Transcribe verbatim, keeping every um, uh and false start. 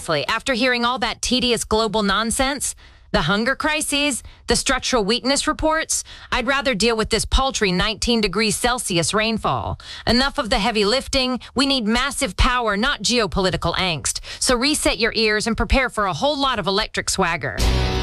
Honestly, after hearing all that tedious global nonsense, the hunger crises, the structural weakness reports, I'd rather deal with this paltry nineteen degrees Celsius rainfall. Enough of the heavy lifting. We need massive power, not geopolitical angst. So reset your ears and prepare for a whole lot of electric swagger.